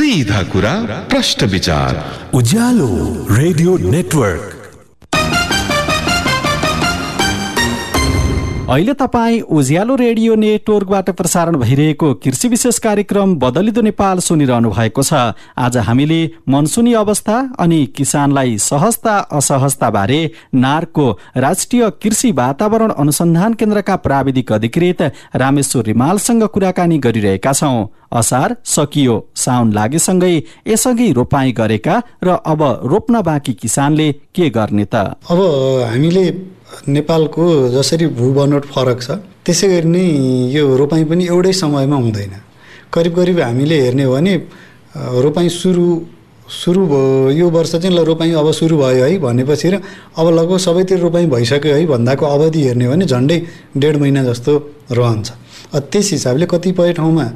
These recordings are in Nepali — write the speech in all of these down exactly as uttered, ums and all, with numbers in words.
सीधा कुरा प्रश्न विचार उज्यालो रेडियो नेटवर्क। अहिले तपाईँ उज्यालो रेडियो नेटवर्कबाट प्रसारण भइरहेको कृषि विशेष कार्यक्रम बदलिदो नेपाल सुनिरहनु भएको छ। आज हामीले मनसुनी अवस्था अनि किसानलाई सहजता असहजता बारे नार्कको राष्ट्रिय कृषि वातावरण अनुसन्धान केन्द्रका प्राविधिक अधिकृत रामेश्वर रिमालसँग कुराकानी गरिरहेका छौं। असार सकियो, साउन लागेसँगै यसअघि रोपाई गरेका र अब रोप्न बाँकी किसानले के गर्ने त? अब हामीले नेपालको जसरी भूबनोट फरक छ त्यसै गरी नै यो रोपाई पनि एउटै समयमा हुँदैन। करिब करिब हामीले हेर्ने हो भने रोपाई सुरु सुरु भयो, यो वर्ष चाहिँ ल रोपाई अब सुरु भयो है भनेपछि र अब लगभग सबैतिर रोपाई भइसक्यो है भन्दाको अवधि हेर्ने हो भने झन्डै डेढ महिना जस्तो रहन्छ। त्यस हिसाबले कतिपय ठाउँमा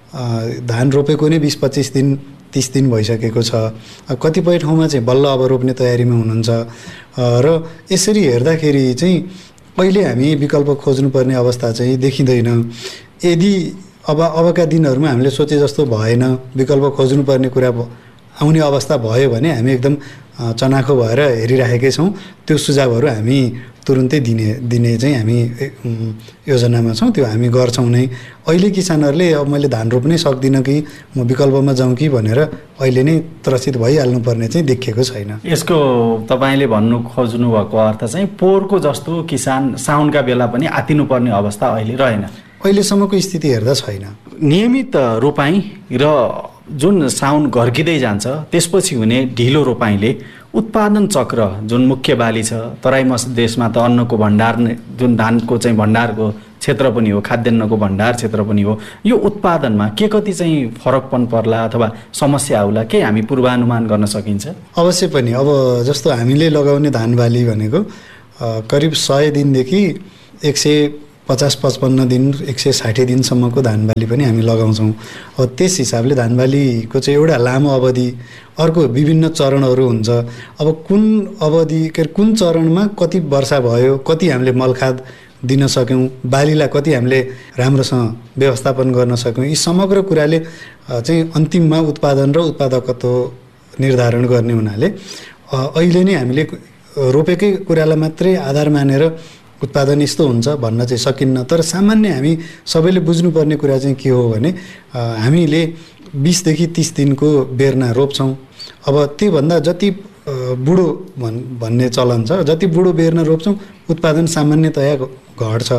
धान रोपेको नै बिस पच्चिस दिन तीस दिन भइसकेको छ। कतिपय ठाउँमा चाहिँ बल्ल अब रोप्ने तयारीमा हुनुहुन्छ र यसरी हेर्दाखेरि चाहिँ पहिले हामी विकल्प खोज्नुपर्ने अवस्था चाहिँ देखिँदैन। यदि अब अबका दिनहरूमा हामीले सोचे जस्तो भएन, विकल्प खोज्नुपर्ने कुरा आउने अवस्था भयो भने हामी एकदम चनाखो भएर हेरिराखेकै छौँ। त्यो सुझावहरू हामी तुरुन्तै दिने दिने चाहिँ हामी योजनामा छौँ, त्यो हामी गर्छौँ नै। अहिले किसानहरूले अब मैले धान रोप्नै सक्दिनँ कि म विकल्पमा जाउँ कि भनेर अहिले नै त्रसित भइहाल्नुपर्ने चाहिँ देखिएको छैन। यसको तपाईँले भन्नु खोज्नु भएको अर्थ चाहिँ पोहोरको जस्तो किसान साउनका बेला पनि आतिनुपर्ने अवस्था अहिले रहेन, अहिलेसम्मको स्थिति हेर्दा छैन। नियमित रोपाई र जुन साउन घर्किँदै जान्छ त्यसपछि हुने ढिलो रोपाइले उत्पादन चक्र जुन मुख्य बाली छ, तराई देशमा त अन्नको भण्डार जुन धानको चाहिँ भण्डारको क्षेत्र पनि हो, खाद्यान्नको भण्डार क्षेत्र पनि हो, यो उत्पादनमा के कति चाहिँ फरकपन पर्ला अथवा समस्या आउला, के हामी पूर्वानुमान गर्न सकिन्छ? अवश्य पनि। अब जस्तो हामीले लगाउने धान बाली भनेको करिब सय दिनदेखि एक सय पचास पचपन्न दिन एक सय साठी दिनसम्मको धान बाली पनि हामी लगाउँछौँ। अब त्यस हिसाबले धान बालीको चाहिँ एउटा लामो अवधि, अर्को विभिन्न चरणहरू हुन्छ। अब कुन अवधि के कुन चरणमा कति वर्षा भयो, कति हामीले मलखाद दिन सक्यौँ, बालीलाई कति हामीले राम्रोसँग व्यवस्थापन गर्न सक्यौँ, यी समग्र कुराले चाहिँ अन्तिममा उत्पादन र उत्पादकत्व निर्धारण गर्ने हुनाले अहिले नै हामीले रोपेकै कुरालाई मात्रै आधार मानेर उत्पादन यस्तो हुन्छ भन्न चाहिँ सकिन्न। तर सामान्य हामी सबैले बुझ्नुपर्ने कुरा चाहिँ के हो भने हामीले बिसदेखि तीस दिनको बेर्ना रोप्छौँ। अब त्योभन्दा जति बुढो भन् भन्ने चलन छ, जति बुढो बेर्ना रोप्छौँ उत्पादन सामान्यतया घट्छ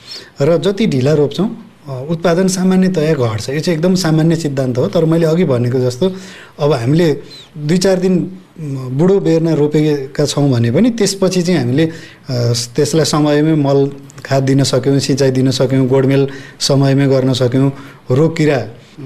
र जति ढिला रोप्छौँ उत्पादन सामान्यतया घट्छ। यो चाहिँ एकदम सामान्य सिद्धान्त हो। तर मैले अघि भनेको जस्तो अब हामीले दुई चार दिन बुढो बेर्ना रोपेका छौँ भने पनि त्यसपछि चाहिँ हामीले त्यसलाई समयमै मल खाद दिन सक्यौँ, सिँचाइ दिन सक्यौँ, गोडमेल समयमै गर्न सक्यौँ, रोग किरा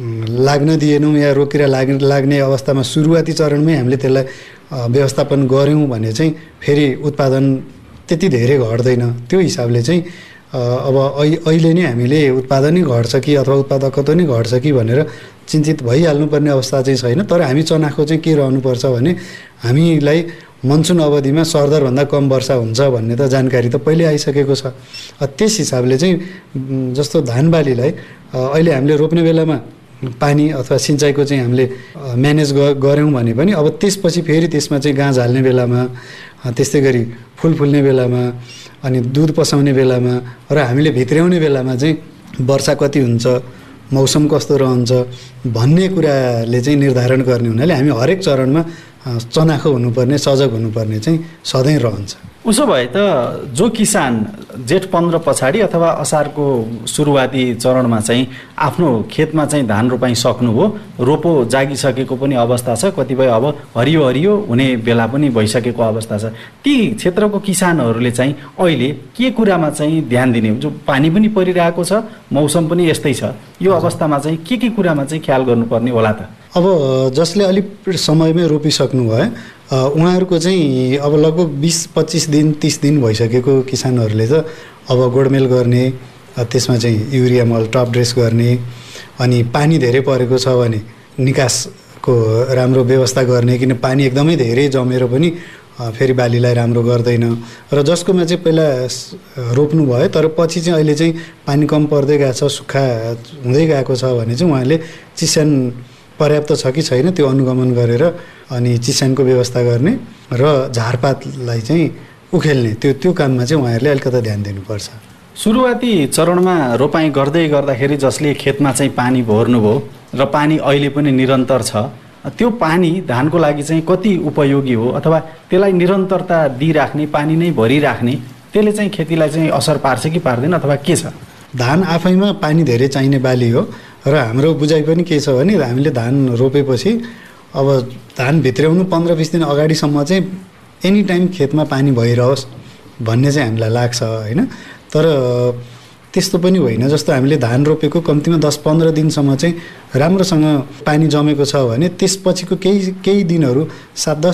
लाग्न दिएनौँ या रोग किरा लाग लाग्ने अवस्थामा सुरुवाती चरणमै हामीले त्यसलाई व्यवस्थापन गऱ्यौँ भने चाहिँ फेरि उत्पादन त्यति धेरै घट्दैन। त्यो हिसाबले चाहिँ अब अहिले नै हामीले उत्पादनै घट्छ कि अथवा उत्पादकत्व नै घट्छ कि भनेर चिन्तित भइहाल्नुपर्ने अवस्था चाहिँ छैन। तर हामी चनाखो चाहिँ के रहनुपर्छ भने हामीलाई मनसुन अवधिमा सरदरभन्दा कम वर्षा हुन्छ भन्ने त जानकारी त पहिल्यै आइसकेको छ। त्यस हिसाबले चाहिँ जस्तो धान बालीलाई अहिले हामीले रोप्ने बेलामा पानी अथवा सिँचाइको चाहिँ हामीले म्यानेज गऱ्यौँ भने पनि अब त्यसपछि फेरि त्यसमा चाहिँ गाँस हाल्ने बेलामा, त्यस्तै गरी फुल फुल्ने बेलामा, अनि दुध पसाउने बेलामा र हामीले भित्र्याउने बेलामा चाहिँ वर्षा कति हुन्छ, मौसम कस्तो रहन्छ भन्ने कुराले चाहिँ निर्धारण गर्ने हुनाले हामी हरेक चरणमा चनाखो हुनुपर्ने, सजग हुनुपर्ने चाहिँ सधैँ रहन्छ। उसो भए त जो किसान जेठ पन्ध्र पछाडि अथवा असारको सुरुवाती चरणमा चाहिँ आफ्नो खेतमा चाहिँ धान रोपाई सक्नु हो, रोपो जागिसकेको पनि अवस्था छ, कतिपय अब हरियो हरियो हुने बेला पनि भइसकेको अवस्था छ, ती क्षेत्रको किसानहरूले चाहिँ अहिले के कुरामा चाहिँ ध्यान दिने? जो पानी पनि परिरहेको छ, मौसम पनि यस्तै छ, यो अवस्थामा चाहिँ के के कुरामा चाहिँ ख्याल गर्नुपर्ने होला त? अब जसले अलिक समयमै रोपिसक्नु भयो उहाँहरूको चाहिँ अब लगभग बिस पच्चिस दिन तीस दिन भइसकेको किसानहरूले त अब गोडमेल गर्ने, त्यसमा चाहिँ युरिया मल टप ड्रेस गर्ने, अनि पानी धेरै परेको छ भने निकासको राम्रो व्यवस्था गर्ने, किन पानी एकदमै धेरै जमेर पनि फेरि बालीलाई राम्रो गर्दैन। र जसकोमा चाहिँ पहिला रोप्नु भयो तर पछि चाहिँ अहिले चाहिँ पानी कम पर्दै गएको छ, सुक्खा हुँदै गएको छ भने चाहिँ उहाँले चिस्यान पर्याप्त छ कि छैन त्यो अनुगमन गरेर अनि चिसानको व्यवस्था गर्ने र झारपातलाई चाहिँ उखेल्ने त्यो त्यो काममा चाहिँ उहाँहरूले अलिकति ध्यान दिनुपर्छ। सुरुवाती चरणमा रोपाइँ गर्दै गर्दाखेरि जसले खेतमा चाहिँ पानी भर्नुभयो र पानी अहिले पनि निरन्तर छ, त्यो पानी धानको लागि चाहिँ कति उपयोगी हो अथवा त्यसलाई निरन्तरता दिइराख्ने, पानी नै भरिराख्ने, त्यसले चाहिँ खेतीलाई चाहिँ असर पार्छ कि पार्दैन अथवा के छ? धान आफैमा पानी धेरै चाहिने बाली हो र हाम्रो बुझाइ पनि के छ भने हामीले धान रोपेपछि अब धान भित्र्याउनु पन्ध्र बिस दिन अगाडिसम्म चाहिँ एनी टाइम खेतमा पानी भइरहोस् भन्ने चाहिँ हामीलाई लाग्छ होइन। तर त्यस्तो पनि होइन। जस्तो हामीले धान रोपेको कम्तीमा दस पन्ध्र दिनसम्म चाहिँ राम्रोसँग पानी जमेको छ भने त्यसपछिको केही केही दिनहरू सात दस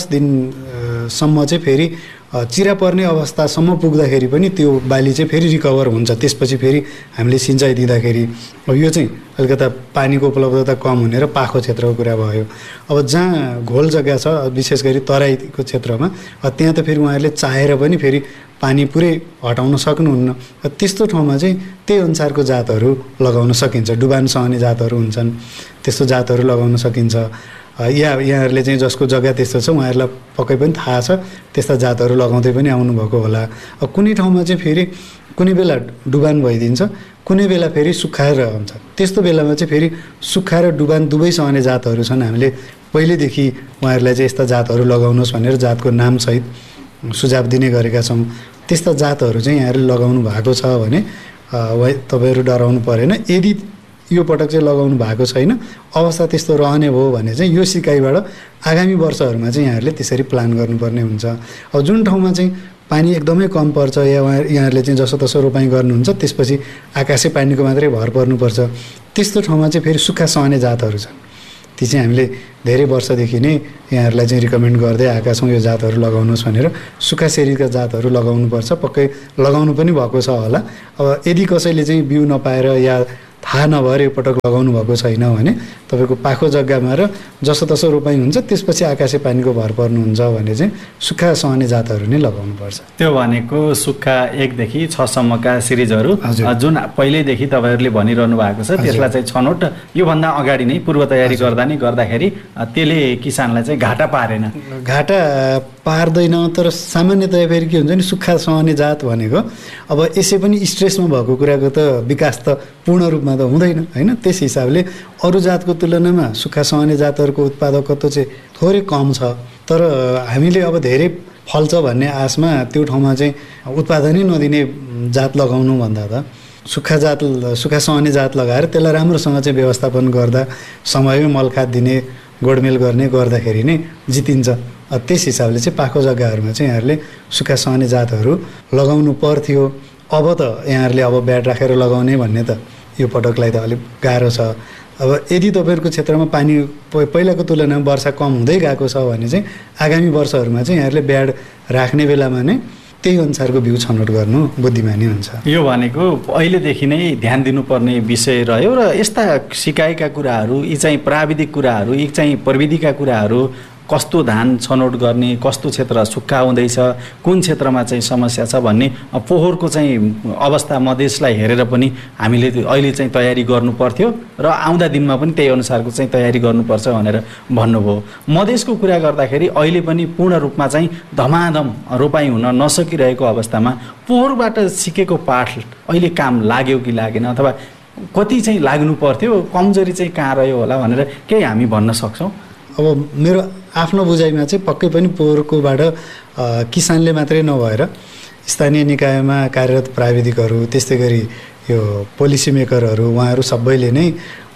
दिनसम्म चाहिँ फेरि चिरा पर्ने अवस्थासम्म पुग्दाखेरि पनि त्यो बाली चाहिँ फेरि रिकभर हुन्छ। त्यसपछि फेरि हामीले सिँचाइ दिँदाखेरि अब यो चाहिँ अलिकता पानीको उपलब्धता कम हुने र पाखो क्षेत्रको कुरा भयो। अब जहाँ घोल जग्गा छ विशेष गरी तराईको क्षेत्रमा त्यहाँ त फेरि उहाँहरूले चाहेर पनि फेरि पानी पुरै हटाउन सक्नुहुन्न। त्यस्तो ठाउँमा चाहिँ त्यही अनुसारको जातहरू लगाउन सकिन्छ। डुबान सहने जातहरू हुन्छन्, त्यस्तो जातहरू लगाउन सकिन्छ। या यहाँहरूले चाहिँ जसको जग्गा त्यस्तो छ उहाँहरूलाई पक्कै पनि थाहा छ, त्यस्ता जातहरू लगाउँदै पनि आउनुभएको होला। अब कुनै ठाउँमा चाहिँ फेरि कुनै बेला डुबान भइदिन्छ, कुनै बेला फेरि सुक्खाएर हुन्छ। त्यस्तो बेलामा चाहिँ फेरि सुक्खा र डुबान दुवै सहने जातहरू छन्। हामीले पहिल्यैदेखि उहाँहरूलाई चाहिँ यस्ता जातहरू लगाउनुहोस् भनेर जातको नामसहित सुझाव दिने गरेका छौँ। त्यस्ता जातहरू चाहिँ यहाँहरूले लगाउनु भएको छ भने तपाईँहरू डराउनु परेन। यदि यो पटक चाहिँ लगाउनु भएको छैन, अवस्था त्यस्तो रहने भयो भने चाहिँ यो सिकाइबाट आगामी वर्षहरूमा चाहिँ यहाँहरूले त्यसरी प्लान गर्नुपर्ने हुन्छ। अब जुन ठाउँमा चाहिँ पानी एकदमै कम पर्छ या उहाँ यहाँहरूले चाहिँ जसोतसो रोपाइँ गर्नुहुन्छ त्यसपछि आकाशे पानीको मात्रै भर पर्नुपर्छ, त्यस्तो ठाउँमा चाहिँ फेरि सुक्खा सहने जातहरू छन्। ती चाहिँ हामीले धेरै वर्षदेखि नै यहाँहरूलाई चाहिँ रिकमेन्ड गर्दै आएका छौँ यो जातहरू लगाउनुहोस् भनेर। सुक्खा सेरीका जातहरू लगाउनुपर्छ, पक्कै लगाउनु पनि भएको छ होला। अब यदि कसैले चाहिँ बिउ नपाएर या थाहा नभएर यो पटक लगाउनु भएको छैन भने तपाईँको पाखो जग्गामा र जसोतसो रोपाइँ हुन्छ त्यसपछि आकाशे पानीको भर पर्नुहुन्छ भने चाहिँ सुक्खा सहने जातहरू नै लगाउनुपर्छ। त्यो भनेको सुक्खा एकदेखि छसम्मका सिरिजहरू जुन पहिल्यैदेखि तपाईँहरूले भनिरहनु भएको छ त्यसलाई चाहिँ छनौट योभन्दा अगाडि नै पूर्व तयारी गर्दा नै गर्दाखेरि त्यसले किसानलाई चाहिँ घाटा पारेन। घाटा पार्दैन, तर सामान्यतया फेरि के हुन्छ नि सुक्खा सहने जात भनेको अब यसै पनि स्ट्रेसमा भएको कुराको त विकास त पूर्ण रूपमा त हुँदैन होइन। त्यस हिसाबले अरू जातको तुलनामा सुक्खा सहने जातहरूको उत्पादकत्व चाहिँ थोरै कम छ। तर हामीले अब धेरै फल्छ भन्ने आशमा त्यो ठाउँमा चाहिँ उत्पादनै नदिने जात लगाउनु भन्दा त सुक्खा जात सुक्खा सहने जात लगाएर त्यसलाई राम्रोसँग चाहिँ व्यवस्थापन गर्दा समयमै मलखाद दिने गोडमेल गर्ने गर्दाखेरि नै जितिन्छ। त्यस हिसाबले चाहिँ पाखो जग्गाहरूमा चाहिँ यहाँहरूले सुक्खा सहने जातहरू लगाउनु पर्थ्यो। अब त यहाँहरूले अब ब्याड राखेर लगाउने भन्ने त यो पटकलाई त अलिक गाह्रो छ। अब यदि तपाईँहरूको क्षेत्रमा पानी पहिलाको तुलनामा वर्षा कम हुँदै गएको छ भने चाहिँ आगामी वर्षहरूमा चाहिँ यहाँहरूले ब्याड राख्ने बेलामा नै त्यही अनुसारको बिउ छनौट गर्नु बुद्धिमानी हुन्छ। यो भनेको अहिलेदेखि नै ध्यान दिनुपर्ने विषय रह्यो र यस्ता सिकाइका कुराहरू, यी चाहिँ प्राविधिक कुराहरू, यी चाहिँ प्रविधिका कुराहरू, कस्तो धान छनौट गर्ने, कस्तो क्षेत्र सुक्खा हुँदैछ, कुन क्षेत्रमा चाहिँ समस्या छ भन्ने पोहोरको चाहिँ अवस्था मधेसलाई हेरेर पनि हामीले अहिले चाहिँ तयारी गर्नु पर्थ्यो र आउँदा दिनमा पनि त्यही अनुसारको चाहिँ तयारी गर्नुपर्छ भनेर भन्नुभयो। मधेसको कुरा गर्दाखेरि अहिले पनि पूर्ण रूपमा चाहिँ धमाधम रोपाइँ हुन नसकिरहेको अवस्थामा पोहोरबाट सिकेको पाठ अहिले काम लाग्यो कि लागेन अथवा कति चाहिँ लाग्नु पर्थ्यो, कमजोरी चाहिँ कहाँ रह्यो होला भनेर केही हामी भन्न सक्छौँ? अब मेरो आफ्नो बुझाइमा चाहिँ पक्कै पनि पोहोरकोबाट किसानले मात्रै नभएर स्थानीय निकायमा कार्यरत प्राविधिकहरू, त्यस्तै गरी यो पोलिसी मेकरहरू, उहाँहरू सबैले नै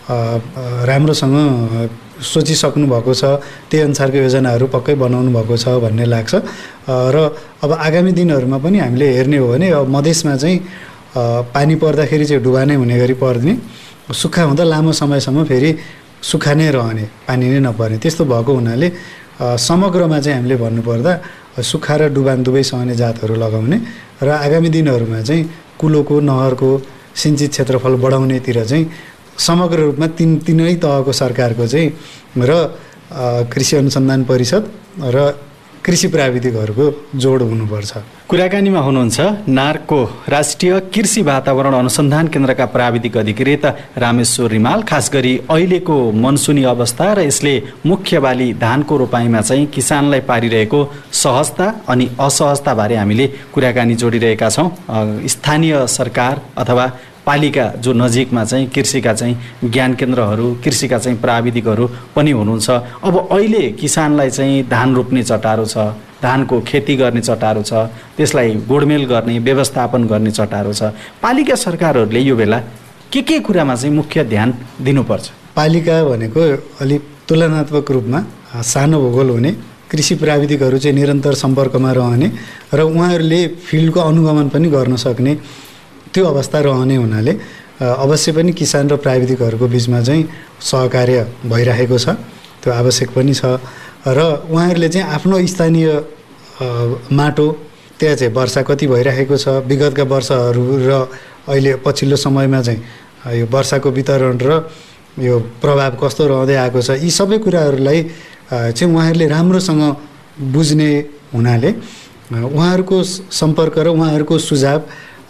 राम्रोसँग सोचिसक्नु भएको छ। त्यही अनुसारको योजनाहरू पक्कै बनाउनु भएको छ भन्ने लाग्छ। र अब आगामी दिनहरूमा पनि हामीले हेर्ने हो भने अब मधेसमा चाहिँ पानी पर्दाखेरि चाहिँ डुबानै हुने गरी पर्ने, सुक्खा हुँदा लामो समयसम्म फेरि सुक्खा नै रहने, पानी नै नपर्ने, त्यस्तो भएको हुनाले समग्रमा चाहिँ हामीले भन्नुपर्दा सुक्खा र डुबान दुवै सहने जातहरू लगाउने र आगामी दिनहरूमा चाहिँ कुलोको, नहरको सिन्चित क्षेत्रफल बढाउनेतिर चाहिँ समग्र रूपमा तिन तिनै तहको सरकारको चाहिँ र कृषि अनुसन्धान परिषद र कृषि प्राविधिकहरूको जोड हुनुपर्छ। कुराकानीमा हुनुहुन्छ नार्कको राष्ट्रिय कृषि वातावरण अनुसन्धान केन्द्रका प्राविधिक अधिकृत रामेश्वर रिमाल। खास गरी अहिलेको मनसुनी अवस्था र यसले मुख्य बाली धानको रोपाइँमा चाहिँ किसानलाई पारिरहेको सहजता अनि असहजताबारे हामीले कुराकानी जोडिरहेका छौँ। स्थानीय सरकार अथवा पालिका जो नजिकमा चाहिँ कृषिका चाहिँ ज्ञान केन्द्रहरू, कृषिका चाहिँ प्राविधिकहरू पनि हुनुहुन्छ। अब अहिले किसानलाई चाहिँ धान रोप्ने चटारो छ, धानको खेती गर्ने चटारो छ, त्यसलाई गोडमेल गर्ने व्यवस्थापन गर्ने चटारो छ। पालिका सरकारहरूले यो बेला के के कुरामा चाहिँ मुख्य ध्यान दिनुपर्छ? पालिका भनेको अलिक तुलनात्मक रूपमा सानो भूगोल हुने, कृषि प्राविधिकहरू चाहिँ निरन्तर सम्पर्कमा रहने र उहाँहरूले फिल्डको अनुगमन पनि गर्न सक्ने त्यो अवस्था रहने हुनाले अवश्य पनि किसान र प्राविधिकहरूको बिचमा चाहिँ सहकार्य भइरहेको छ। त्यो आवश्यक पनि छ र उहाँहरूले चाहिँ आफ्नो स्थानीय माटो, त्यहाँ चाहिँ वर्षा कति भइरहेको छ, विगतका वर्षहरू र अहिले पछिल्लो समयमा चाहिँ यो वर्षाको वितरण र यो प्रभाव कस्तो रहँदै आएको छ, यी सबै कुराहरूलाई चाहिँ उहाँहरूले राम्रोसँग बुझ्ने हुनाले उहाँहरूको सम्पर्क र उहाँहरूको सुझाव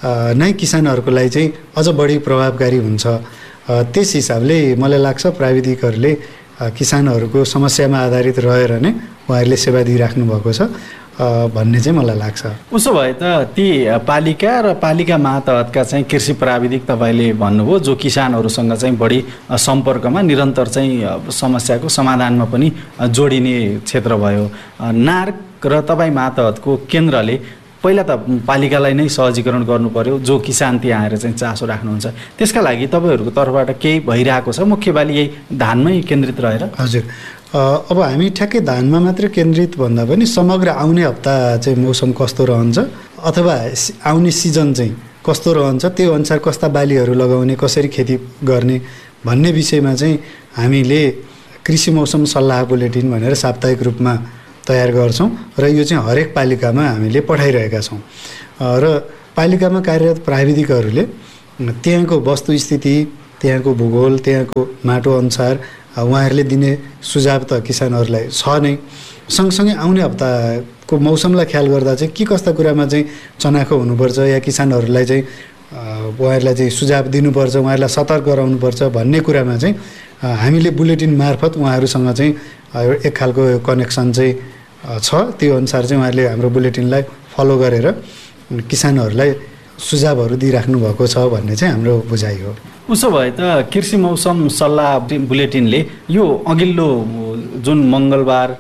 नै किसानहरूको लागि चाहिँ अझ बढी प्रभावकारी हुन्छ। त्यस हिसाबले मलाई लाग्छ प्राविधिकहरूले किसानहरूको समस्यामा आधारित रहेर नै उहाँहरूले सेवा दिइराख्नु भएको छ भन्ने चाहिँ मलाई लाग्छ। उसो भए त ती पालिका र पालिका मातहतका चाहिँ कृषि प्राविधिक तपाईँले भन्नुभयो जो किसानहरूसँग चाहिँ बढी सम्पर्कमा निरन्तर चाहिँ समस्याको समाधानमा पनि जोडिने क्षेत्र भयो। नार्क र तपाईँ मातहतको केन्द्रले पहिला त पालिकालाई नै सहजीकरण गर्नु पर्यो, जो किसान त्यहाँ आएर चाहिँ चासो राख्नुहुन्छ। त्यसका लागि तपाईँहरूको तर्फबाट केही भइरहेको छ? मुख्य बाली यही धानमै केन्द्रित रहेर? हजुर, अब हामी ठ्याक्कै धानमा मात्रै केन्द्रित भन्दा पनि समग्र आउने हप्ता चाहिँ मौसम कस्तो रहन्छ अथवा आउने सिजन चाहिँ कस्तो रहन्छ, त्यो अनुसार कस्ता बालीहरू लगाउने, कसरी खेती गर्ने भन्ने विषयमा चाहिँ हामीले कृषि मौसम सल्लाह बुलेटिन भनेर साप्ताहिक रूपमा तयार गर्छौँ र यो चाहिँ हरेक पालिकामा हामीले पठाइरहेका छौँ र पालिकामा कार्यरत प्राविधिकहरूले त्यहाँको वस्तुस्थिति, त्यहाँको भूगोल, त्यहाँको माटो अनुसार उहाँहरूले दिने सुझाव त किसानहरूलाई छ नै। सँगसँगै आउने हप्ताको मौसमलाई ख्याल गर्दा चाहिँ के कस्ता कुरामा चाहिँ चनाखो हुनुपर्छ या किसानहरूलाई चाहिँ उहाँहरूलाई चाहिँ सुझाव दिनुपर्छ, उहाँहरूलाई सतर्क गराउनुपर्छ भन्ने कुरामा चाहिँ हामीले बुलेटिन मार्फत उहाँहरूसँग चाहिँ एक खालको कनेक्सन चाहिँ छ। त्यो अनुसार चाहिँ उहाँहरूले हाम्रो बुलेटिनलाई फलो गरेर किसानहरूलाई सुझावहरू दिइराख्नु भएको छ भन्ने चाहिँ हाम्रो बुझाइ हो। उसो भए त कृषि मौसम सल्लाह बुलेटिनले यो अघिल्लो जुन मङ्गलबार,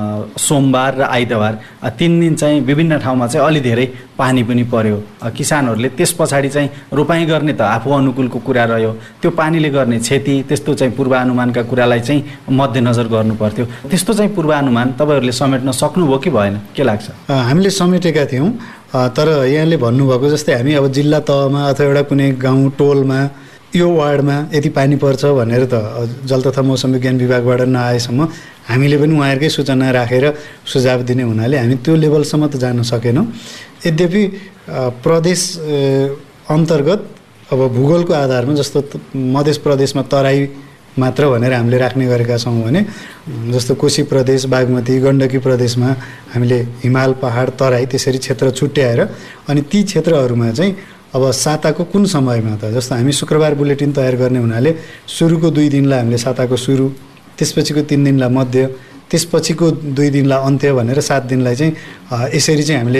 सोमबार र आइतबार तिन दिन चाहिँ विभिन्न ठाउँमा चाहिँ अलि धेरै पानी पनि पर्यो। किसानहरूले त्यस पछाडि चाहिँ रोपाइँ गर्ने त आफू अनुकूलको कुरा रह्यो, त्यो पानीले गर्ने क्षति, त्यस्तो चाहिँ पूर्वानुमानका कुरालाई चाहिँ मध्यनजर गर्नु पर्थ्यो। त्यस्तो चाहिँ पूर्वानुमान तपाईँहरूले समेट्न सक्नुभयो कि भएन, के लाग्छ? हामीले समेटेका थियौँ, तर यहाँले भन्नुभएको जस्तै हामी अब जिल्ला तहमा अथवा एउटा कुनै गाउँ टोलमा यो वार्डमा यति पानी पर्छ भनेर त जल तथा मौसम विज्ञान विभागबाट नआएसम्म हामीले पनि उहाँहरूकै सूचना राखेर सुझाव दिने हुनाले हामी त्यो लेभलसम्म त जान सकेनौँ। यद्यपि प्रदेश अन्तर्गत अब भूगोलको आधारमा जस्तो मध्य प्रदेशमा तराई मात्र भनेर हामीले राख्ने गरेका छौँ भने जस्तो कोशी प्रदेश, बागमती, गण्डकी प्रदेशमा हामीले हिमाल, पहाड, तराई त्यसरी क्षेत्र छुट्याएर अनि ती क्षेत्रहरूमा चाहिँ अब साताको कुन समयमा त जस्तो हामी शुक्रबार बुलेटिन तयार गर्ने हुनाले सुरुको दुई दिनलाई हामीले साताको सुरु, त्यसपछिको तिन दिनलाई मध्य, त्यसपछिको दुई दिनलाई अन्त्य भनेर सात दिनलाई चाहिँ यसरी चाहिँ हामीले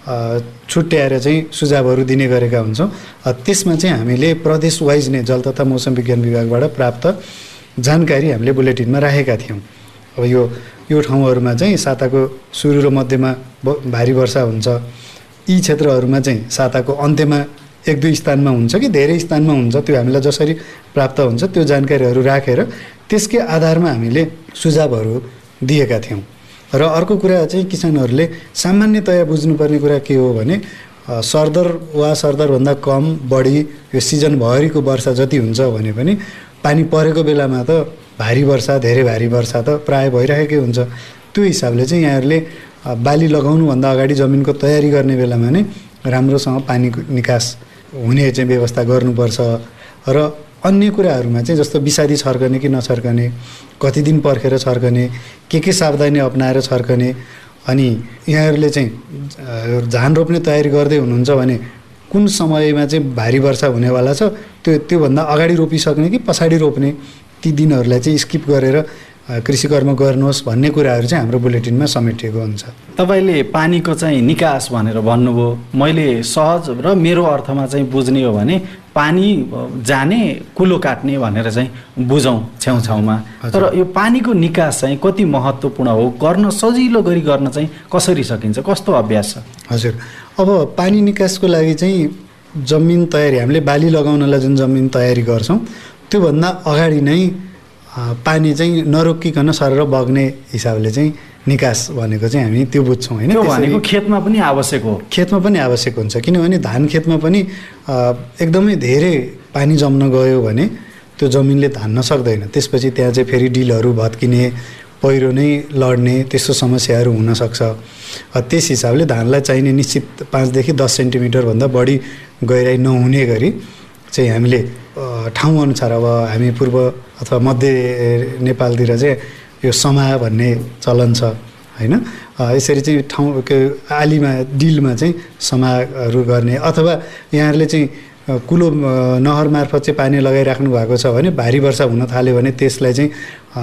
छुट्याएर चाहिँ सुझावहरू दिने गरेका हुन्छौँ। त्यसमा चाहिँ हामीले प्रदेश वाइज नै जल तथा मौसम विज्ञान विभागबाट प्राप्त जानकारी हामीले बुलेटिनमा राखेका थियौँ। अब यो यो ठाउँहरूमा चाहिँ साताको सुरु र मध्यमा भारी वर्षा हुन्छ, यी क्षेत्रहरूमा चाहिँ साताको अन्त्यमा एक दुई स्थानमा हुन्छ कि धेरै स्थानमा हुन्छ, त्यो हामीलाई जसरी प्राप्त हुन्छ त्यो जानकारीहरू राखेर त्यसकै आधारमा हामीले सुझावहरू दिएका थियौँ। र अर्को कुरा चाहिँ किसानहरूले सामान्यतया बुझ्नुपर्ने कुरा के हो भने सरदर वा सरदरभन्दा कम बढी यो सिजनभरिको वर्षा जति हुन्छ भने पनि पानी परेको बेलामा त भारी वर्षा, धेरै भारी वर्षा त प्राय भइरहेकै हुन्छ। त्यो हिसाबले चाहिँ यहाँहरूले बाली लगाउनुभन्दा अगाडि जमिनको तयारी गर्ने बेलामा नै राम्रोसँग पानी निकास हुने चाहिँ व्यवस्था गर्नुपर्छ। र अन्य कुराहरूमा चाहिँ जस्तो विषादी छर्कने कि नछर्कने, कति दिन पर्खेर छर्कने, के के सावधानी अपनाएर छर्कने, अनि यहाँहरूले चाहिँ धान रोप्ने तयारी गर्दै हुनुहुन्छ भने कुन समयमा चाहिँ भारी वर्षा हुनेवाला छ त्यो त्योभन्दा अगाडि रोपिसक्ने कि पछाडि रोप्ने ती दिनहरूलाई चाहिँ स्किप गरेर कृषि कर्म गर्नुहोस् भन्ने कुराहरू चाहिँ हाम्रो बुलेटिनमा समेटिएको हुन्छ। तपाईँले पानीको चाहिँ निकास भनेर भन्नुभयो, मैले सहज र मेरो अर्थमा चाहिँ बुझ्ने हो भने पानी जाने कुलो काट्ने भनेर चाहिँ बुझौँ छेउछाउमा। तर यो पानीको निकास चाहिँ कति महत्त्वपूर्ण हो, गर्न सजिलो गरी गर्न चाहिँ कसरी सकिन्छ, कस्तो अभ्यास छ? हजुर, अब पानी निकासको लागि चाहिँ जमिन तयारी, हामीले बाली लगाउनलाई जुन जमिन तयारी गर्छौँ त्योभन्दा अगाडि नै पानी चाहिँ नरोकिकन सरर बग्ने हिसाबले चाहिँ निकास भनेको चाहिँ हामी त्यो बुझ्छौँ होइन। त्यो भनेको खेतमा पनि आवश्यक हो, खेतमा पनि आवश्यक हुन्छ, किनभने धान खेतमा पनि एकदमै धेरै पानी जम्न गयो भने त्यो जमिनले धान्न सक्दैन। त्यसपछि त्यहाँ चाहिँ फेरि डिलहरू भत्किने, पहिरो नै लड्ने त्यस्तो समस्याहरू हुनसक्छ। त्यस हिसाबले धानलाई चाहिने निश्चित पाँचदेखि दस सेन्टिमिटरभन्दा बढी गहिराइ नहुने गरी चाहिँ हामीले ठाउँअनुसार, अब हामी पूर्व अथवा मध्य नेपालतिर चाहिँ यो समा भन्ने चलन छ होइन। यसरी चाहिँ ठाउँ आलीमा डिलमा चाहिँ समाहरू गर्ने, अथवा यहाँहरूले चाहिँ कुलो नहर मार्फत चाहिँ पानी लगाइराख्नु भएको छ भने भारी वर्षा हुन थाल्यो भने त्यसलाई चाहिँ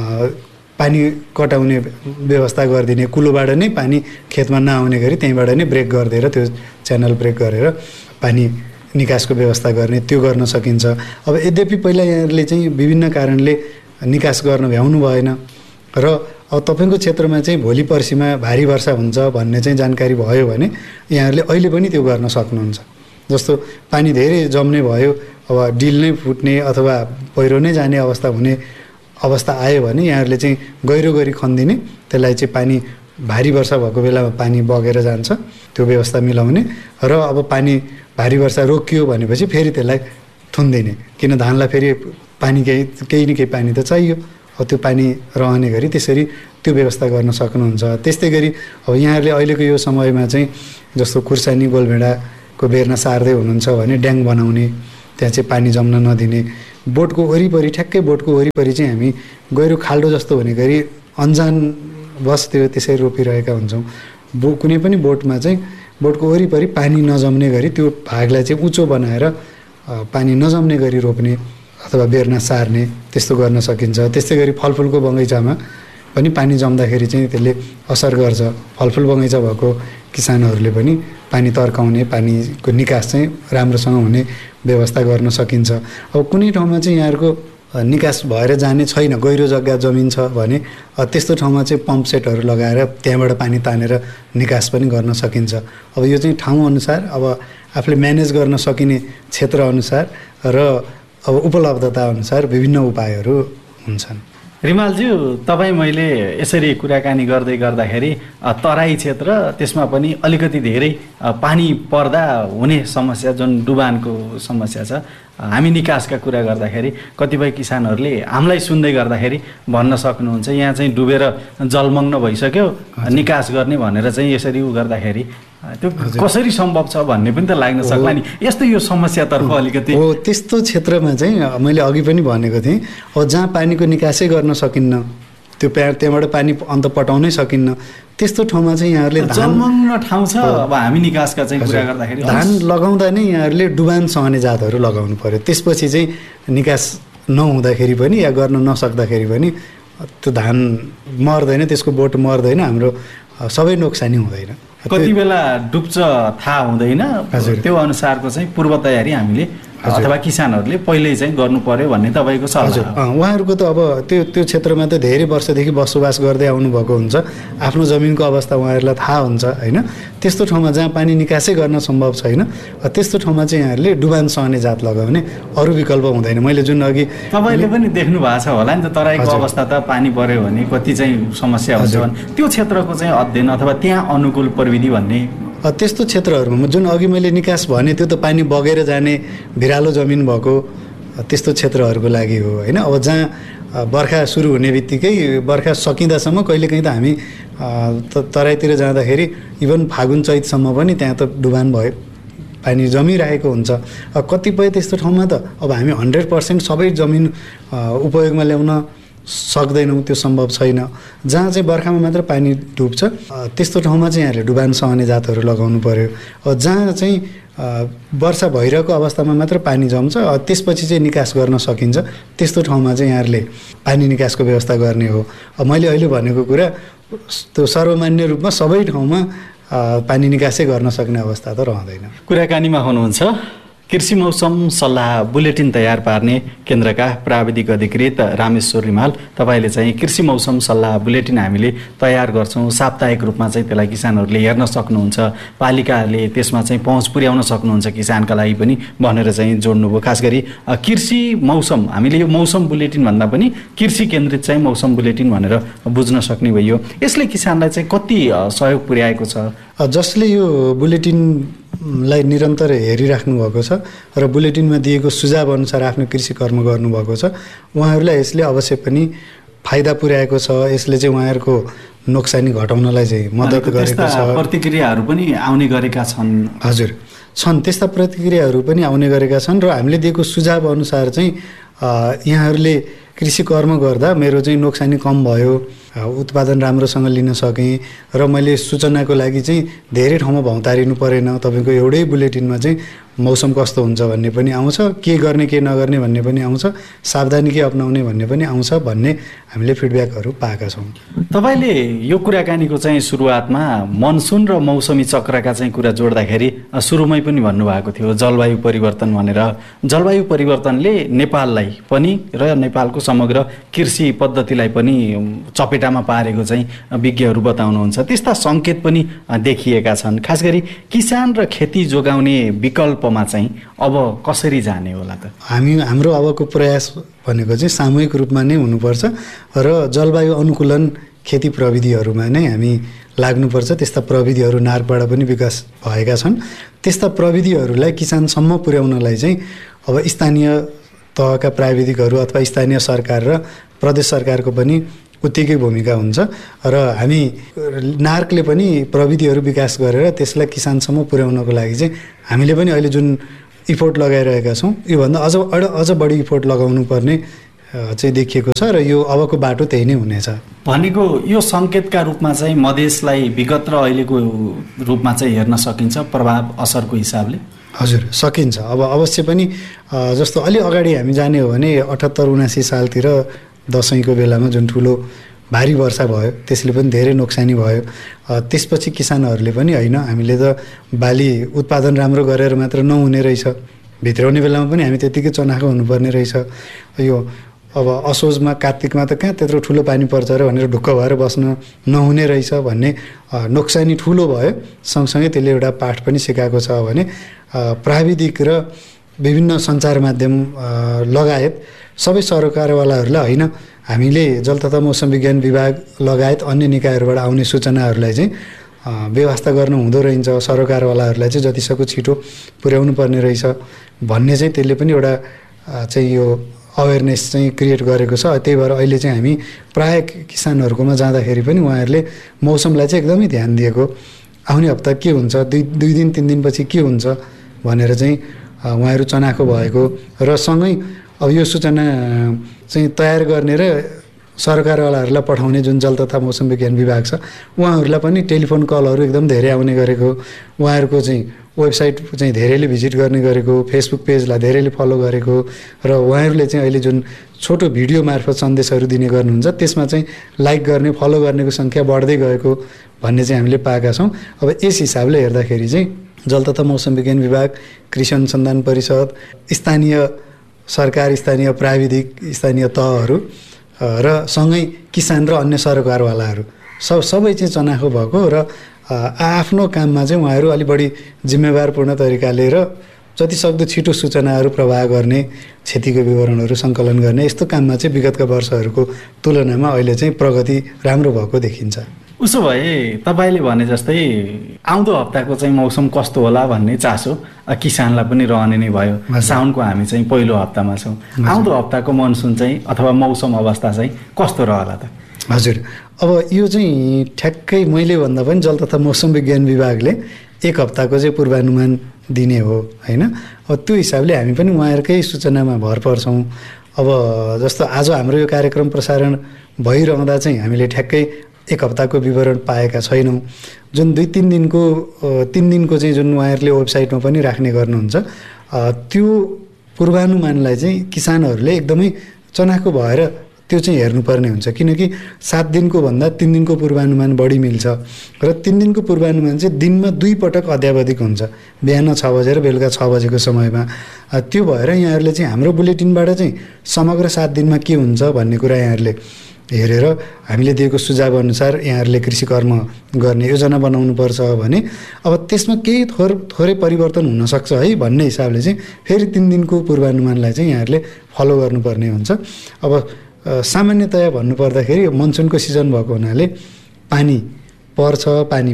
पानी कटाउने व्यवस्था गरिदिने, कुलोबाट नै पानी खेतमा नआउने गरी त्यहीँबाट नै ब्रेक गरिदिएर त्यो च्यानल ब्रेक गरेर पानी निकासको व्यवस्था गर्ने, त्यो गर्न सकिन्छ। अब यद्यपि पहिला यहाँहरूले चाहिँ विभिन्न कारणले निकास गर्न भ्याउनु भएन र अब तपाईँको क्षेत्रमा चाहिँ भोलि पर्सिमा भारी वर्षा हुन्छ भन्ने चाहिँ जानकारी भयो भने यहाँहरूले अहिले पनि त्यो गर्न सक्नुहुन्छ। जस्तो पानी धेरै जम्ने भयो, अब डिल नै फुट्ने अथवा पहिरो नै जाने अवस्था हुने अवस्था आयो भने यहाँहरूले चाहिँ गहिरो गरी खनिदिने, त्यसलाई चाहिँ पानी भारी वर्षा भएको बेलामा पानी बगेर जान्छ, त्यो व्यवस्था मिलाउने र अब पानी भारी वर्षा रोकियो भनेपछि फेरि त्यसलाई थुनिदिने, किन धानलाई फेरि पानी केही केही न केही पानी त चाहियो, अब त्यो पानी रहने गरी त्यसरी त्यो व्यवस्था गर्न सक्नुहुन्छ। त्यस्तै गरी अब यहाँहरूले अहिलेको यो समयमा चाहिँ जस्तो खुर्सानी गोलभेडाको बेर्ना सार्दै हुनुहुन्छ भने ड्याङ बनाउने, त्यहाँ चाहिँ पानी जम्न नदिने, बोटको वरिपरि ठ्याक्कै बोटको वरिपरि चाहिँ हामी गहिरो खाल्डो जस्तो हुने गरी अन्जान बस त्यो त्यसरी रोपिरहेका हुन्छौँ। बो कुनै पनि बोटमा चाहिँ बोटको वरिपरि पानी नजम्ने गरी त्यो भागलाई चाहिँ उँचो बनाएर पानी नजम्ने गरी रोप्ने अथवा बेर्ना सार्ने, त्यस्तो गर्न सकिन्छ। त्यस्तै गरी फलफुलको बगैँचामा पनि पानी जम्दाखेरि चाहिँ त्यसले असर गर्छ। फलफुल बगैँचा भएको किसानहरूले पनि पानी तर्काउने, पानीको निकास चाहिँ राम्रोसँग हुने व्यवस्था गर्न सकिन्छ। अब कुनै ठाउँमा चाहिँ यहाँहरूको निकास भएर जाने छैन, गहिरो जग्गा जमिन छ भने त्यस्तो ठाउँमा चाहिँ पम्प सेटहरू लगाएर त्यहाँबाट पानी तानेर निकास पनि गर्न सकिन्छ। अब यो चाहिँ ठाउँअनुसार, अब आफूले म्यानेज गर्न सकिने क्षेत्रअनुसार र अब उपलब्धता अनुसार विभिन्न उपायहरू हुन्छन्। रिमालज्यू, तपाईँ मैले यसरी कुराकानी गर्दै गर्दाखेरि तराई क्षेत्र, त्यसमा पनि अलिकति धेरै पानी पर्दा हुने समस्या जुन डुबानको समस्या छ, हामी निकासका कुरा गर्दाखेरि कतिपय किसानहरूले हामीलाई सुन्दै गर्दाखेरि भन्न सक्नुहुन्छ यहाँ चाहिँ डुबेर जलमग्न भइसक्यो, निकास गर्ने भनेर चाहिँ यसरी उ गर्दाखेरि त्यो कसरी सम्भव छ भन्ने पनि त लाग्न सक्ला नि। यस्तो यो समस्यातर्फ अलिकति हो। त्यस्तो क्षेत्रमा चाहिँ मैले अघि पनि भनेको थिएँ, अब जहाँ पानीको निकासै गर्न सकिन्न, त्यो प्या त्यहाँबाट पानी अन्त पटाउनै सकिन्न, त्यस्तो ठाउँमा चाहिँ यहाँहरूले जलमग्न ठाउँ छ। अब हामी निकासका चाहिँ कुरा गर्दाखेरि धान लगाउँदा नै यहाँहरूले डुबान सहने जातहरू लगाउनु पर्यो। त्यसपछि चाहिँ निकास नहुँदाखेरि पनि या गर्न नसक्दाखेरि पनि त्यो धान मर्दैन, त्यसको बोट मर्दैन, हाम्रो सबै नोक्सानी हुँदैन। कति बेला डुब्छ थाहा हुँदैन, त्यो अनुसारको चाहिँ पूर्व तयारी हामीले अथवा किसानहरूले पहिल्यै चाहिँ गर्नु पर्यो भन्ने तपाईँको सल्लाह। उहाँहरूको त अब त्यो त्यो क्षेत्रमा त धेरै वर्षदेखि बसोबास गर्दै आउनुभएको हुन्छ, आफ्नो जमिनको अवस्था उहाँहरूलाई थाहा हुन्छ होइन। त्यस्तो ठाउँमा जहाँ पानी निकासै गर्न सम्भव छैन, त्यस्तो ठाउँमा चाहिँ यहाँहरूले डुबान सहने जात लगाउने, अरू विकल्प हुँदैन। मैले जुन अघि तपाईँले पनि देख्नु भएको छ होला नि त, तराईको अवस्था त पानी पऱ्यो भने कति चाहिँ समस्या हुन्छ भने त्यो क्षेत्रको चाहिँ अध्ययन अथवा त्यहाँ अनुकूल प्रविधि भन्ने त्यस्तो क्षेत्रहरूमा जुन अघि मैले निकास भने त्यो त पानी बगेर जाने भिरालो जमिन भएको त्यस्तो क्षेत्रहरूको लागि हो होइन। अब जहाँ बर्खा सुरु हुने बित्तिकै बर्खा सकिँदासम्म कहिलेकाहीँ त हामी तराईतिर जाँदाखेरि इभन फागुन चैतसम्म पनि त्यहाँ त डुबान भयो, पानी जमिरहेको हुन्छ। कतिपय त्यस्तो ठाउँमा त अब हामी हन्ड्रेड पर्सेन्ट सबै जमिन उपयोगमा ल्याउन सक्दैनौँ, त्यो सम्भव छैन। जहाँ चाहिँ बर्खामा मात्र पानी डुब्छ त्यस्तो ठाउँमा चाहिँ यहाँहरूले डुबान सहने जातहरू लगाउनु पर्यो। जहाँ चाहिँ वर्षा भइरहेको अवस्थामा मात्र पानी जम्छ त्यसपछि चाहिँ निकास गर्न सकिन्छ त्यस्तो ठाउँमा चाहिँ यहाँहरूले पानी निकासको व्यवस्था गर्ने हो। मैले अहिले भनेको कुरा त्यो सर्वमान्य रूपमा सबै ठाउँमा पानी निकासै गर्न सक्ने अवस्था त रहँदैन। कुराकानीमा हुनुहुन्छ कृषि मौसम सल्लाह बुलेटिन तयार पार्ने केन्द्रका प्राविधिक अधिकृत रामेश्वर रिमाल। तपाईँले चाहिँ कृषि मौसम सल्लाह बुलेटिन हामीले तयार गर्छौँ, साप्ताहिक रूपमा चाहिँ त्यसलाई किसानहरूले हेर्न सक्नुहुन्छ, पालिकाले त्यसमा चाहिँ पहुँच पुर्याउन सक्नुहुन्छ किसानका लागि पनि भनेर चाहिँ जोड्नुभयो। खास गरी कृषि मौसम, हामीले यो मौसम बुलेटिन भन्दा पनि कृषि केन्द्रित चाहिँ मौसम बुलेटिन भनेर बुझ्न सक्ने भयो। यसले किसानलाई चाहिँ कति सहयोग पुर्याएको छ? जसले यो बुलेटिनलाई निरन्तर हेरिराख्नु भएको छ र बुलेटिनमा दिएको सुझाव अनुसार आफ्नो कृषि कर्म गर्नुभएको छ उहाँहरूलाई यसले अवश्य पनि फाइदा पुर्याएको छ। यसले चाहिँ उहाँहरूको नोक्सानी घटाउनलाई चाहिँ मद्दत गरेको छ। प्रतिक्रियाहरू पनि आउने गरेका छन्। हजुर छन्, त्यस्ता प्रतिक्रियाहरू पनि आउने गरेका छन् र हामीले दिएको सुझाव अनुसार चाहिँ यहाँहरूले कृषि कर्म गर्दा मेरो चाहिँ नोक्सानी कम भयो, उत्पादन राम्रोसँग लिन सकेँ र मैले सूचनाको लागि चाहिँ धेरै ठाउँमा भौतारिनु परेन। तपाईँको एउटै बुलेटिनमा चाहिँ मौसम कस्तो हुन्छ भन्ने पनि आउँछ, के गर्ने के नगर्ने भन्ने पनि आउँछ, सावधानी के अपनाउने भन्ने पनि आउँछ भन्ने हामीले फिडब्याकहरू पाएका छौँ। तपाईँले यो कुराकानीको चाहिँ सुरुवातमा मनसुन र मौसमी चक्रका चाहिँ कुरा जोड्दाखेरि सुरुमै पनि भन्नुभएको थियो जलवायु परिवर्तन भनेर। जलवायु परिवर्तनले नेपाललाई पनि र नेपालको समग्र कृषि पद्धतिलाई पनि चपेटामा पारेको चाहिँ विज्ञहरू बताउनुहुन्छ। त्यस्ता सङ्केत पनि देखिएका छन्। खास गरी किसान र खेती जोगाउने विकल्पमा चाहिँ अब कसरी जाने होला त? हामी हाम्रो अबको प्रयास भनेको चाहिँ सामूहिक रूपमा नै हुनुपर्छ र जलवायु अनुकूलन खेती प्रविधिहरूमा नै हामी लाग्नुपर्छ। त्यस्ता प्रविधिहरू नार्कबाट पनि विकास भएका छन्। त्यस्ता प्रविधिहरूलाई किसानसम्म पुर्याउनलाई चाहिँ अब स्थानीय तहका प्राविधिकहरू अथवा स्थानीय सरकार र प्रदेश सरकारको पनि उत्तिकै भूमिका हुन्छ र हामी नार्कले पनि प्रविधिहरू विकास गरेर त्यसलाई किसानसम्म पुर्याउनको लागि चाहिँ हामीले पनि अहिले जुन इफोर्ट लगाइरहेका छौँ योभन्दा अझ अझ बढी इफोर्ट लगाउनु पर्ने चाहिँ देखिएको छ र यो अबको बाटो त्यही नै हुनेछ। भनेको यो सङ्केतका रूपमा चाहिँ मधेसलाई विगत र अहिलेको रूपमा चाहिँ हेर्न सकिन्छ प्रभाव असरको हिसाबले? हजुर सकिन्छ। अब अवश्य पनि जस्तो अलि अगाडि हामी जाने हो भने अठहत्तर उनासी सालतिर दसैँको बेलामा जुन ठुलो भारी वर्षा भयो त्यसले पनि धेरै नोक्सानी भयो। त्यसपछि किसानहरूले पनि होइन हामीले त बाली उत्पादन राम्रो गरेर मात्र नहुने रहेछ, भित्राउने बेलामा पनि हामी त्यतिकै चनाखो हुनुपर्ने रहेछ, यो अब असोजमा कात्तिकमा त कहाँ त्यत्रो ठुलो पानी पर्छ र भनेर ढुक्क भएर बस्न नहुने रहेछ भन्ने नोक्सानी ठुलो भयो। सँगसँगै त्यसले एउटा पाठ पनि सिकाएको छ भने प्राविधिक र विभिन्न सञ्चार माध्यम लगायत सबै सरकारवालाहरूलाई होइन हामीले जल तथा मौसम विज्ञान विभाग लगायत अन्य निकायहरूबाट आउने सूचनाहरूलाई चाहिँ व्यवस्था गर्न हुँदो रहेछ, सरकारवालाहरूलाई चाहिँ जतिसक्दो छिटो पुर्याउनु पर्ने रहेछ भन्ने चाहिँ त्यसले पनि एउटा चाहिँ यो अवेरनेस चाहिँ क्रिएट गरेको छ। त्यही भएर अहिले चाहिँ हामी प्रायः किसानहरूकोमा जाँदाखेरि पनि उहाँहरूले मौसमलाई चाहिँ एकदमै ध्यान दिएको, आउने हप्ता के हुन्छ, दुई दुई दिन तिन दिनपछि के हुन्छ भनेर चाहिँ उहाँहरू चनाखो भएको र सँगै अब यो सूचना चाहिँ तयार गर्ने र सरकारवालाहरूलाई पठाउने जुन जल तथा मौसम विज्ञान विभाग छ उहाँहरूलाई पनि टेलिफोन कलहरू एकदम धेरै आउने गरेको, उहाँहरूको चाहिँ वेबसाइट चाहिँ धेरैले भिजिट गर्ने गरेको, फेसबुक पेजलाई धेरैले फलो गरेको र उहाँहरूले चाहिँ अहिले जुन छोटो भिडियो मार्फत सन्देशहरू दिने गर्नुहुन्छ त्यसमा चाहिँ लाइक गर्ने फलो गर्नेको सङ्ख्या बढ्दै गएको भन्ने चाहिँ हामीले पाएका छौँ। अब यस हिसाबले हेर्दाखेरि चाहिँ जल तथा मौसम विज्ञान विभाग, कृषि अनुसन्धान परिषद, स्थानीय सरकार, स्थानीय प्राविधिक, स्थानीय तहहरू र सँगै किसान र अन्य सरकारवालाहरू सब सबै चाहिँ चनाखो भएको र आफ्नो काममा चाहिँ उहाँहरू अलि बढी जिम्मेवारपूर्ण तरिकाले र जतिसक्दो छिटो सूचनाहरू प्रवाह गर्ने, क्षतिको विवरणहरू सङ्कलन गर्ने यस्तो काममा चाहिँ विगतका वर्षहरूको तुलनामा अहिले चाहिँ प्रगति राम्रो भएको देखिन्छ। उसो भए तपाईँले भने जस्तै आउँदो हप्ताको चाहिँ मौसम कस्तो होला भन्ने चासो किसानलाई पनि रहने नै भयो। साउनको हामी चाहिँ पहिलो हप्तामा छौँ, आउँदो हप्ताको मनसुन चाहिँ अथवा मौसम अवस्था चाहिँ कस्तो रहला त? हजुर, अब यो चाहिँ ठ्याक्कै मैले भन्दा पनि जल तथा मौसम विज्ञान विभागले एक हप्ताको चाहिँ पूर्वानुमान दिने हो होइन। अब त्यो हिसाबले हामी पनि उहाँहरूकै सूचनामा भर पर्छौँ। अब जस्तो आज हाम्रो यो कार्यक्रम प्रसारण भइरहँदा चाहिँ हामीले ठ्याक्कै एक हप्ताको विवरण पाएका छैनौँ। जुन दुई तिन दिनको तिन दिनको चाहिँ जुन उहाँहरूले वेबसाइटमा पनि राख्ने गर्नुहुन्छ त्यो पूर्वानुमानलाई चाहिँ किसानहरूले एकदमै चनाखो भएर त्यो चाहिँ हेर्नुपर्ने हुन्छ, किनकि सात दिनको भन्दा तिन दिनको पूर्वानुमान बढी मिल्छ र तिन दिनको पूर्वानुमान चाहिँ दिनमा दुई पटक अध्यावधिक हुन्छ, बिहान छ बजेर बेलुका छ बजेको समयमा। त्यो भएर यहाँहरूले चाहिँ हाम्रो बुलेटिनबाट चाहिँ समग्र सात दिनमा के हुन्छ भन्ने कुरा यहाँहरूले हेरेर हामीले दिएको सुझाव अनुसार यहाँहरूले कृषि कर्म गर्ने योजना बनाउनुपर्छ भने अब त्यसमा केही थोर थोरै परिवर्तन हुनसक्छ है भन्ने हिसाबले चाहिँ फेरि तिन दिनको पूर्वानुमानलाई चाहिँ यहाँहरूले फलो गर्नुपर्ने हुन्छ। अब सामान्यतया भन्नुपर्दाखेरि मनसुनको सिजन भएको हुनाले पानी पर्छ, पानी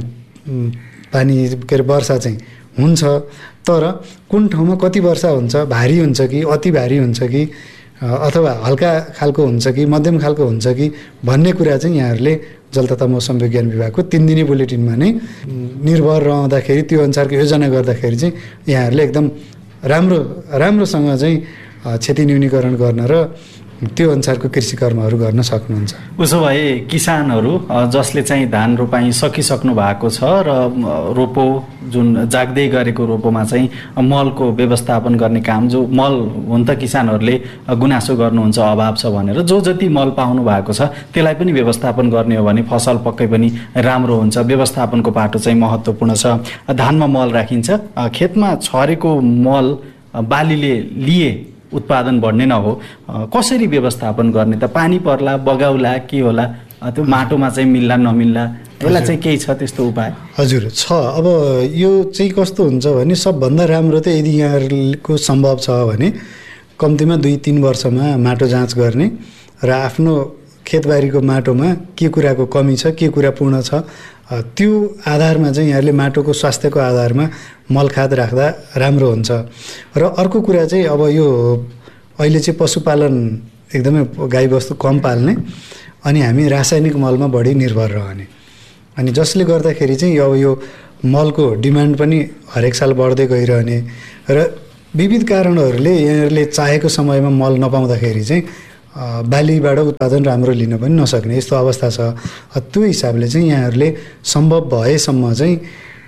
पानी के अरे वर्षा चाहिँ हुन्छ, तर कुन ठाउँमा कति वर्षा हुन्छ, भारी हुन्छ कि अति भारी हुन्छ कि अथवा हल्का खालको हुन्छ कि मध्यम खालको हुन्छ कि भन्ने कुरा चाहिँ यहाँहरूले जल तथा मौसम विज्ञान विभागको तिन दिने बुलेटिनमा नै निर्भर रहँदाखेरि त्यो अनुसारको योजना गर्दाखेरि चाहिँ यहाँहरूले एकदम राम्रो राम्रोसँग चाहिँ क्षति न्यूनीकरण गर्न र त्यो अनुसारको कृषि कर्महरू गर्न सक्नुहुन्छ। उसो भए किसानहरू जसले चाहिँ धान रोपाई सकिसक्नु भएको छ र रोपो जुन जाग्दै गरेको रोपोमा चाहिँ मलको व्यवस्थापन गर्ने काम, जो मल हुन त किसानहरूले गुनासो गर्नुहुन्छ अभाव छ भनेर, जो जति मल पाउनु भएको छ त्यसलाई पनि व्यवस्थापन गर्ने हो भने फसल पक्कै पनि राम्रो हुन्छ। व्यवस्थापनको पाटो चाहिँ महत्त्वपूर्ण छ। धानमा मल राखिन्छ, खेतमा छरेको मल बालीले लिए उत्पादन बढ्ने नहो, कसरी व्यवस्थापन गर्ने त? पानी पर्ला, बगाउला, के होला, त्यो माटोमा चाहिँ मिल्ला नमिल्ला, यसलाई चाहिँ केही छ त्यस्तो उपाय? हजुर छ। अब यो चाहिँ कस्तो हुन्छ भने सबभन्दा राम्रो त यदि यहाँहरूको सम्भव छ भने कम्तीमा दुई तिन वर्षमा माटो जाँच गर्ने र आफ्नो खेतबारीको माटोमा के कुराको कमी छ, के कुरा पूर्ण छ, त्यो आधारमा चाहिँ यहाँहरूले माटोको स्वास्थ्यको आधारमा मलखाद राख्दा राम्रो हुन्छ। र अर्को कुरा चाहिँ अब यो अहिले चाहिँ पशुपालन एकदमै गाईबस्तु कम पाल्ने अनि हामी रासायनिक मलमा बढी निर्भर रहने, अनि जसले गर्दाखेरि चाहिँ अब यो मलको डिमान्ड पनि हरेक साल बढ्दै गइरहने र विविध कारणहरूले यहाँहरूले चाहेको समयमा मल नपाउँदाखेरि चाहिँ बालीबाट उत्पादन राम्रो लिन पनि नसक्ने यस्तो अवस्था छ। त्यो हिसाबले चाहिँ यहाँहरूले सम्भव भएसम्म चाहिँ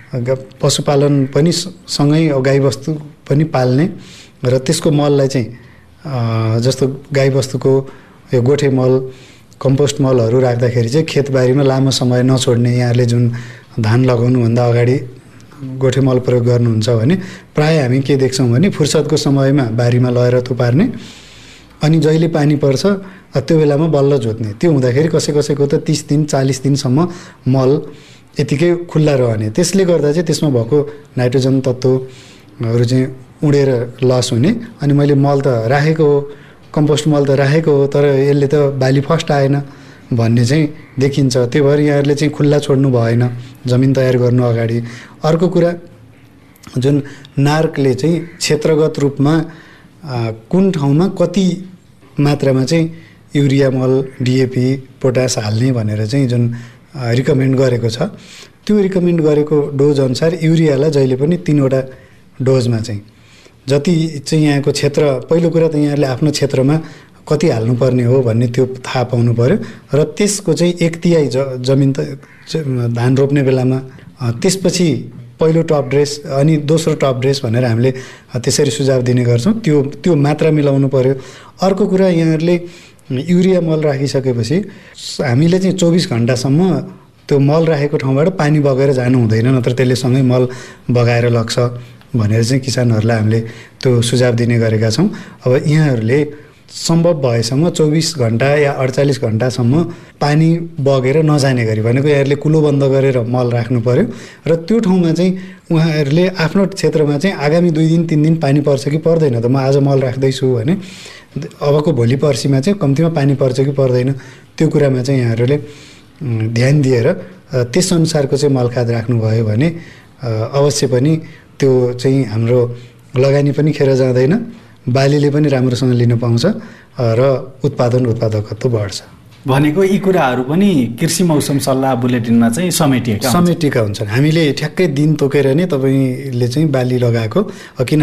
पशुपालन पनि सँगै गाईबस्तु पनि पाल्ने र त्यसको मललाई चाहिँ जस्तो गाईबस्तुको यो गोठे मल, कम्पोस्ट मलहरू राख्दाखेरि चाहिँ खेतबारीमा लामो समय नछोड्ने, यहाँहरूले जुन धान लगाउनुभन्दा अगाडि गोठे मल प्रयोग गर्नुहुन्छ भने प्रायः हामी के देख्छौँ भने फुर्सदको समयमा बारीमा लगेर थुपार्ने अनि जहिले पानी पर्छ त्यो बेलामा बल्ल जोत्ने। त्यो हुँदाखेरि कसै कसैको त तिस दिन चालिस दिनसम्म मल यतिकै खुल्ला रहने, त्यसले गर्दा चाहिँ त्यसमा भएको नाइट्रोजन तत्त्वहरू चाहिँ उडेर लस हुने। अनि मैले मल त राखेको हो, कम्पोस्ट मल त राखेको हो, तर यसले त बाली फर्स्ट आएन भन्ने चाहिँ देखिन्छ। त्यही भएर यहाँहरूले चाहिँ खुल्ला छोड्नु भएन जमिन तयार गर्नु अगाडि। अर्को कुरा जुन नार्कले चाहिँ क्षेत्रगत रूपमा कुन ठाउँमा कति मात्रामा चाहिँ युरिया मल, डिएपी, पोटास हाल्ने भनेर चाहिँ जुन रिकमेन्ड गरेको छ, त्यो रिकमेन्ड गरेको डोज अनुसार युरियालाई जहिले पनि तिनवटा डोजमा चाहिँ जति चाहिँ यहाँको क्षेत्र, पहिलो कुरा त यहाँहरूले आफ्नो क्षेत्रमा कति हाल्नुपर्ने हो भन्ने त्यो थाहा पाउनु पऱ्यो र त्यसको चाहिँ एक तिहाई ज जमिन त धान रोप्ने बेलामा, त्यसपछि पहिलो टप ड्रेस अनि दोस्रो टप ड्रेस भनेर हामीले त्यसरी सुझाव दिने गर्छौँ। त्यो त्यो मात्रा मिलाउनु पऱ्यो। अर्को कुरा यहाँहरूले युरिया मल राखिसकेपछि हामीले चाहिँ चौबिस घन्टासम्म त्यो मल राखेको ठाउँबाट पानी बगेर जानु हुँदैन, नत्र त्यसले सँगै मल बगाएर लग्छ भनेर चाहिँ किसानहरूलाई हामीले त्यो सुझाव दिने गरेका छौँ। अब यहाँहरूले सम्भव भएसम्म चौबिस घन्टा या अडचालिस घन्टासम्म पानी बगेर नजाने गरी भनेको यहाँहरूले कुलो बन्द गरेर मल राख्नु पऱ्यो र त्यो ठाउँमा चाहिँ उहाँहरूले आफ्नो क्षेत्रमा चाहिँ आगामी दुई दिन तिन दिन पानी पर्छ कि पर्दैन त, म आज मल राख्दैछु भने अबको भोलि पर्सिमा चाहिँ कम्तीमा पानी पर्छ कि पर्दैन, त्यो कुरामा चाहिँ यहाँहरूले ध्यान दिएर त्यसअनुसारको चाहिँ मलखाद राख्नुभयो भने अवश्य पनि त्यो चाहिँ हाम्रो लगानी पनि खेर जाँदैन, बालीले पनि राम्रोसँग लिन पाउँछ र उत्पादन उत्पादकत्व बढ्छ। भनेको यी कुराहरू पनि कृषि मौसम सल्लाह बुलेटिनमा चाहिँ समेटिएका समेटिएका हुन्छन्। हामीले ठ्याक्कै दिन तोकेर नै तपाईँले चाहिँ बाली लगाएको, किन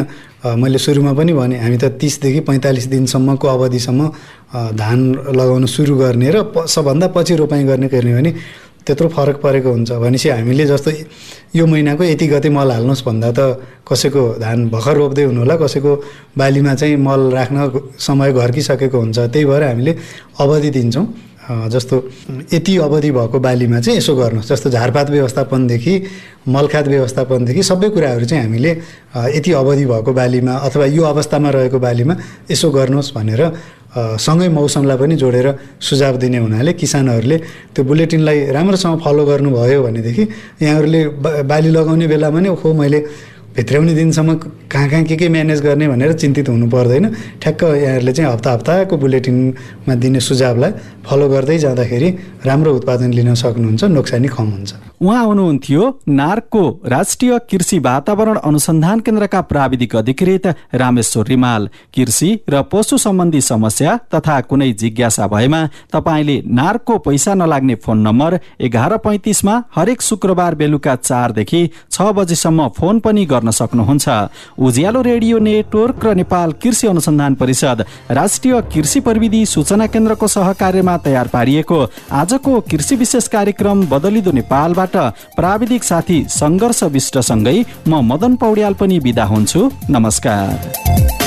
मैले सुरुमा पनि भने हामी त तीसदेखि पैँतालिस दिनसम्मको अवधिसम्म धान लगाउन सुरु गर्ने र सबभन्दा पछि रोपाइँ गर्ने गर्ने भने त्यत्रो फरक परेको हुन्छ। भनेपछि हामीले जस्तो यो महिनाको यति गते मल हाल्नुहोस् भन्दा त कसैको धान भर्खर रोप्दै हुनु होला, कसैको बालीमा चाहिँ मल राख्न समय घर्किसकेको हुन्छ। त्यही भएर हामीले अवधि दिन्छौँ। जस्तो यति अवधि भएको बालीमा चाहिँ यसो गर्नुहोस्, जस्तो झारपात व्यवस्थापनदेखि मलखाद व्यवस्थापनदेखि सबै कुराहरू चाहिँ हामीले यति अवधि भएको बालीमा अथवा यो अवस्थामा रहेको बालीमा यसो गर्नुहोस् भनेर सँगै मौसमलाई पनि जोडेर सुझाव दिने हुनाले किसानहरूले त्यो बुलेटिनलाई राम्रोसँग फलो गर्नुभयो भनेदेखि यहाँहरूले बाली लगाउने बेलामा नै ओहो मैले भित्राउने दिनसम्म कहाँ कहाँ के के म्यानेज गर्ने भनेर चिन्तित हुनु पर्दैन। ठ्याक्क यहाँहरूले चाहिँ हप्ता हप्ताको बुलेटिनमा दिने सुझावलाई फलो गर्दै जाँदाखेरि राम्रो उत्पादन लिन सक्नुहुन्छ, नोक्सानी कम हुन्छ। उहाँ हुनुहुन्थ्यो नार्कको राष्ट्रिय कृषि वातावरण अनुसन्धान केन्द्रका प्राविधिक अधिकृत रामेश्वर रिमाल। कृषि र पशु सम्बन्धी समस्या तथा कुनै जिज्ञासा भएमा तपाईँले नार्कको पैसा नलाग्ने फोन नम्बर एघार पैँतिसमा हरेक शुक्रबार बेलुका चारदेखि छ बजीसम्म फोन पनि गर्न सक्नुहुन्छ। उज्यालो रेडियो नेटवर्क र नेपाल कृषि अनुसन्धान परिषद राष्ट्रिय कृषि प्रविधि सूचना केन्द्रको सहकार्यमा तयार पारिएको आजको कृषि विशेष कार्यक्रम बदलिदो नेपालबाट प्राविधिक साथी सङ्घर्ष विष्टसँगै म मदन पौड्याल पनि बिदा हुन्छु। नमस्कार।